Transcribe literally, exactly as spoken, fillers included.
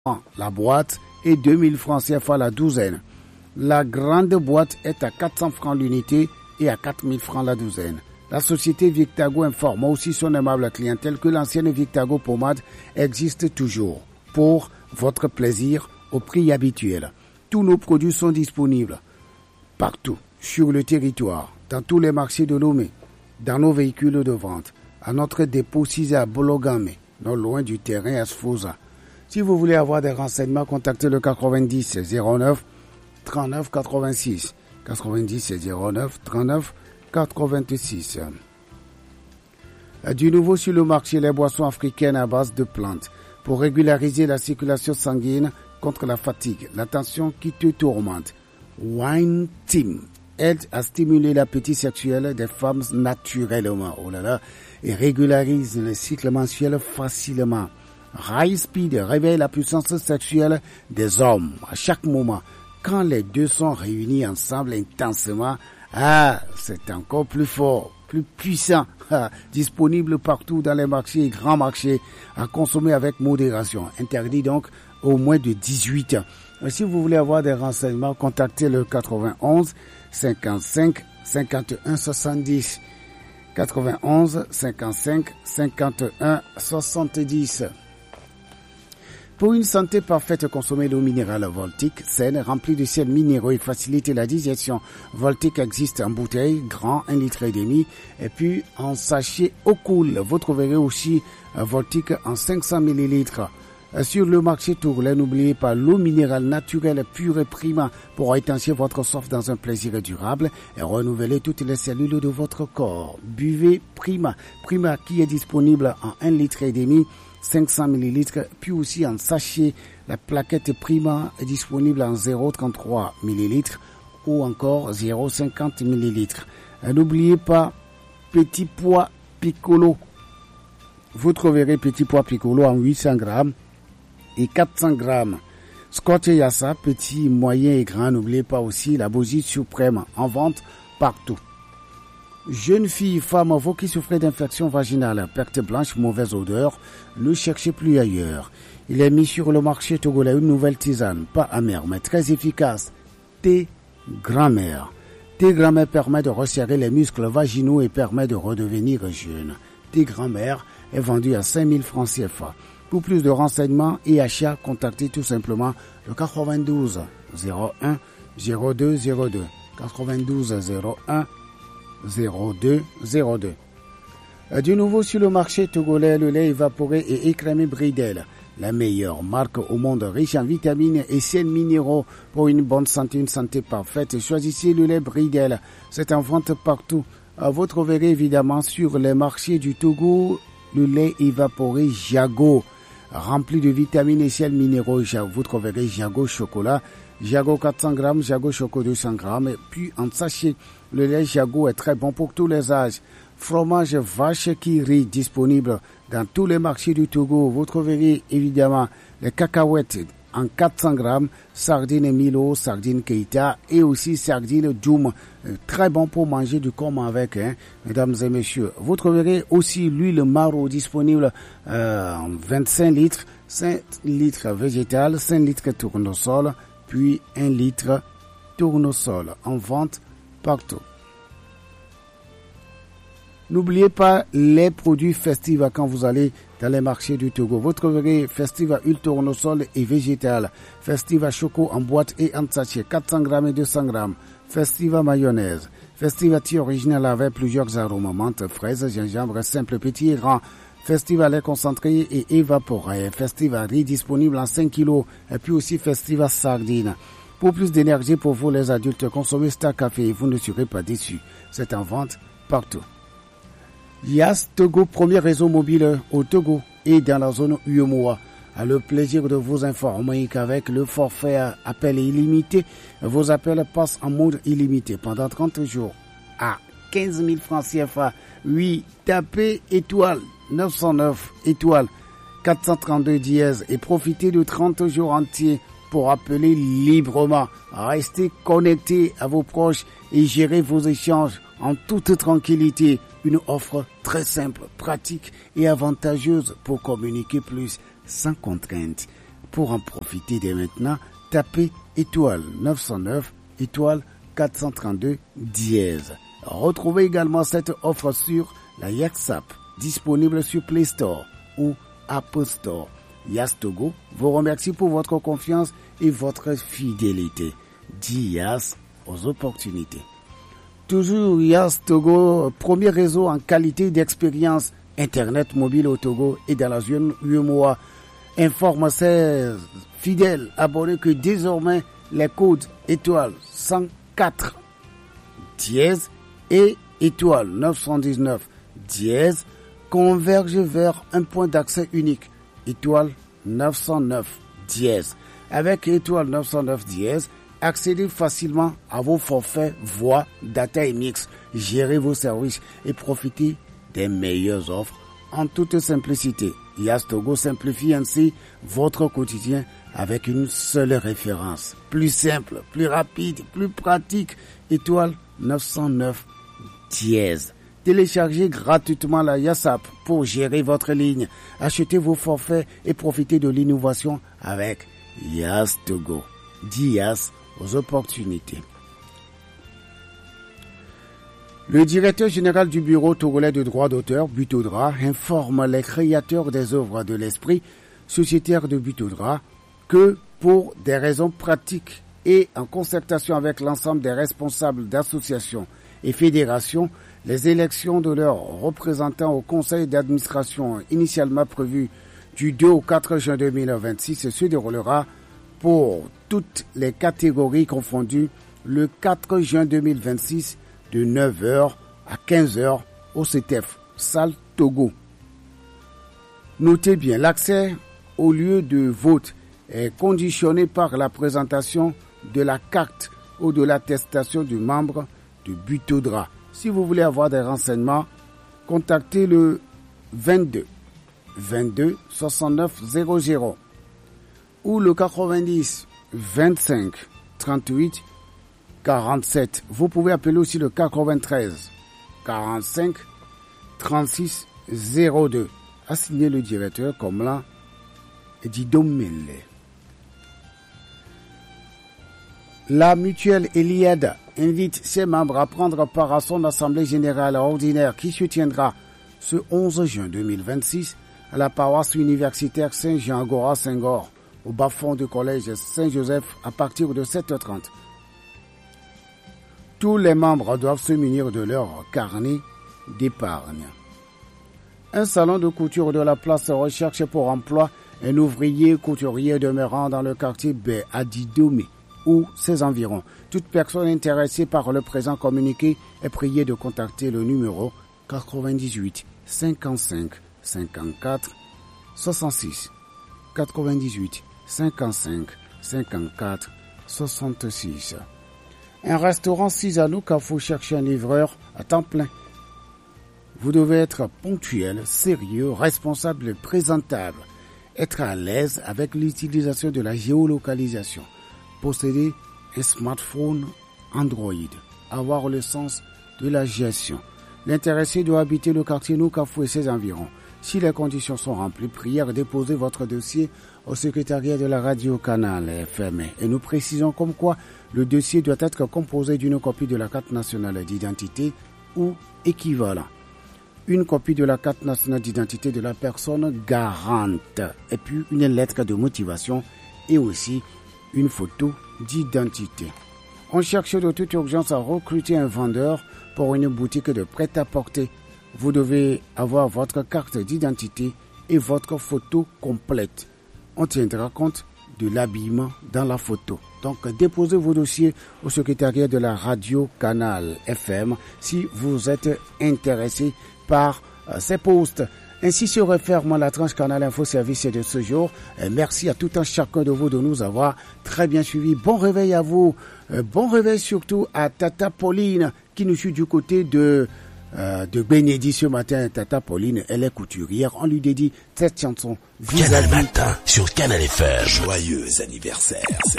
la boîte et deux mille francs C F A la douzaine. La grande boîte est à quatre cents francs l'unité et à quatre mille francs la douzaine. La société Victago informe aussi son aimable clientèle que l'ancienne Victago pommade existe toujours pour votre plaisir au prix habituel. Tous nos produits sont disponibles partout sur le territoire, dans tous les marchés de Lomé, dans nos véhicules de vente, à notre dépôt six à Bologame, non loin du terrain Asfosa. Si vous voulez avoir des renseignements, contactez le quatre-vingt-dix zéro neuf trente-neuf quatre-vingt-six. quatre-vingt-dix zéro neuf trente-neuf quatre-vingt-six. Du nouveau sur le marché, les boissons africaines à base de plantes pour régulariser la circulation sanguine contre la fatigue, la tension qui te tourmente. Wine Team aide à stimuler l'appétit sexuel des femmes naturellement, oh là là, et régularise le cycle menstruel facilement. High Speed réveille la puissance sexuelle des hommes à chaque moment. Quand les deux sont réunis ensemble intensément, ah, c'est encore plus fort, plus puissant, ah, disponible partout dans les marchés et grands marchés, à consommer avec modération. Interdit donc au moins de dix-huit ans. Et si vous voulez avoir des renseignements, contactez le quatre-vingt-onze cinquante-cinq cinquante-et-un soixante-dix. quatre-vingt-onze cinquante-cinq cinquante-et-un soixante-dix. Pour une santé parfaite, consommez l'eau minérale Voltic, saine, remplie de sels minéraux et facilite la digestion. Voltic existe en bouteille, grand, un litre et demi, et puis en sachet eau cool. Vous trouverez aussi Voltic en cinq cents millilitres. Sur le marché Tourlet, n'oubliez pas l'eau minérale naturelle pure et prima pour intensifier votre soif dans un plaisir durable et renouveler toutes les cellules de votre corps. Buvez Prima. Prima qui est disponible en un litre et demi. cinq cents millilitres, puis aussi en sachet. La plaquette Prima est disponible en zéro virgule trente-trois millilitres ou encore zéro virgule cinquante millilitres. N'oubliez pas Petit Pois Piccolo. Vous trouverez Petit Pois Piccolo en huit cents grammes et quatre cents grammes. Scotch et Yassa, petit, moyen et grand. N'oubliez pas aussi la Bougie Suprême en vente partout. Jeunes filles, femmes, vous qui souffrez d'infection vaginale, perte blanche, mauvaise odeur, ne cherchez plus ailleurs. Il est mis sur le marché togolais une nouvelle tisane, pas amère, mais très efficace. Thé grand-mère. Thé grand-mère permet de resserrer les muscles vaginaux et permet de redevenir jeune. Thé grand-mère est vendu à cinq mille francs C F A. Pour plus de renseignements et achats, contactez tout simplement le quatre-vingt-douze zéro un zéro deux zéro deux. quatre-vingt-douze zéro un zéro deux zéro deux. Du nouveau sur le marché togolais, le lait évaporé et écrémé Bridel, la meilleure marque au monde, riche en vitamines et sels minéraux pour une bonne santé, une santé parfaite. Choisissez le lait Bridel, c'est en vente partout. Vous trouverez évidemment sur les marchés du Togo le lait évaporé Jago, rempli de vitamines et sels minéraux. Vous trouverez Jago chocolat, Jago quatre cents grammes, Jago choco deux cents grammes, et puis en sachet. Le lait Jago est très bon pour tous les âges. Fromage vache qui rit disponible dans tous les marchés du Togo. Vous trouverez évidemment les cacahuètes en quatre cents grammes, sardines Milo, sardines Keita et aussi sardines Djoum. Très bon pour manger du com avec, hein, mesdames et messieurs. Vous trouverez aussi l'huile Maro disponible euh, en vingt-cinq litres, cinq litres végétal, cinq litres tournesol, puis un litre tournesol en vente partout. N'oubliez pas les produits Festiva quand vous allez dans les marchés du Togo. Vous trouverez Festiva huile tournesol et végétal, Festiva choco en boîte et en sachet, quatre cents grammes et deux cents grammes, Festiva mayonnaise, Festiva thé original avec plusieurs arômes, menthe, fraise, gingembre, simple, petit et grand, Festiva lait concentré et évaporé, Festiva riz disponible en cinq kilos, et puis aussi Festiva sardine. Pour plus d'énergie pour vous les adultes, consommez Star Café et vous ne serez pas déçus. C'est en vente partout. Yas Togo, premier réseau mobile au Togo et dans la zone U M O A, a le plaisir de vous informer qu'avec le forfait appel illimité, vos appels passent en mode illimité pendant trente jours à quinze mille francs C F A. Oui, tapez étoile neuf cent neuf, étoile quatre cent trente-deux dièse et profitez de trente jours entiers pour appeler librement. Restez connectés à vos proches et gérez vos échanges en toute tranquillité. Une offre très simple, pratique et avantageuse pour communiquer plus sans contrainte. Pour en profiter dès maintenant, tapez étoile neuf cent neuf, étoile quatre cent trente-deux, dièse. Retrouvez également cette offre sur la Yaxap, disponible sur Play Store ou Apple Store. Yas Togo vous remercie pour votre confiance et votre fidélité. Dis Yas aux opportunités. Toujours Yas Togo, premier réseau en qualité d'expérience Internet mobile au Togo et dans la zone U M O A. Informe ses fidèles abonnés que désormais les codes étoile cent quatre dièse et étoile neuf cent dix-neuf dièse convergent vers un point d'accès unique, étoile neuf cent neuf dièse. Avec étoile neuf cent neuf dièse, accédez facilement à vos forfaits voix, data et mix, gérez vos services et profitez des meilleures offres en toute simplicité. Yas Togo simplifie ainsi votre quotidien avec une seule référence. Plus simple, plus rapide, plus pratique, étoile neuf cent neuf dièse. Téléchargez gratuitement la Yassap pour gérer votre ligne. Achetez vos forfaits et profitez de l'innovation avec Yas Togo. Dis Yas aux opportunités. Le directeur général du Bureau togolais de droit d'auteur, Butodra, informe les créateurs des œuvres de l'esprit sociétaire de Butodra que, pour des raisons pratiques et en concertation avec l'ensemble des responsables d'associations et fédérations, les élections de leurs représentants au conseil d'administration initialement prévues du deux au quatre juin deux mille vingt-six se déroulera pour toutes les catégories confondues le quatre juin deux mille vingt-six de neuf heures à quinze heures au C T F, salle Togo. Notez bien, l'accès au lieu de vote est conditionné par la présentation de la carte ou de l'attestation du membre de Butodra. Si vous voulez avoir des renseignements, contactez le vingt-deux vingt-deux soixante-neuf zéro zéro ou le quatre-vingt-dix vingt-cinq trente-huit quarante-sept. Vous pouvez appeler aussi le quatre-vingt-treize quarante-cinq trente-six zéro deux. A signé le directeur comme là et dit Domele. La mutuelle Eliade invite ses membres à prendre part à son assemblée générale ordinaire qui se tiendra ce onze juin deux mille vingt-six à la paroisse universitaire Saint-Jean-Agora-Senghor au bas-fond du collège Saint-Joseph à partir de sept heures trente. Tous les membres doivent se munir de leur carnet d'épargne. Un salon de couture de la place recherche pour emploi un ouvrier couturier demeurant dans le quartier B à Didomé ou ses environs. Toute personne intéressée par le présent communiqué est priée de contacter le numéro quatre-vingt-dix-huit cinquante-cinq cinquante-quatre soixante-six quatre-vingt-dix-huit cinquante-cinq cinquante-quatre soixante-six. Un restaurant Cisano Cafou cherche un livreur à temps plein. Vous devez être ponctuel, sérieux, responsable et présentable. Être à l'aise avec l'utilisation de la géolocalisation. Posséder un smartphone Android. Avoir le sens de la gestion. L'intéressé doit habiter le quartier Noukafou et ses environs. Si les conditions sont remplies, priez à déposer votre dossier au secrétariat de la radio Canal F M. Et nous précisons comme quoi le dossier doit être composé d'une copie de la carte nationale d'identité ou équivalent. Une copie de la carte nationale d'identité de la personne garante. Et puis une lettre de motivation et aussi une photo d'identité. On cherche de toute urgence à recruter un vendeur pour une boutique de prêt-à-porter. Vous devez avoir votre carte d'identité et votre photo complète. On tiendra compte de l'habillement dans la photo. Donc, déposez vos dossiers au secrétariat de la radio Canal F M si vous êtes intéressé par euh, ces postes. Ainsi se referme la tranche Canal Info Service de ce jour. Et merci à tout un chacun de vous de nous avoir très bien suivis. Bon réveil à vous. Euh, bon réveil surtout à Tata Pauline qui nous suit du côté de Euh, de Bénédit ce matin. Tata Pauline, elle est couturière. On lui dédie cette chanson. Canal Matin sur Canal F M. Joyeux anniversaire.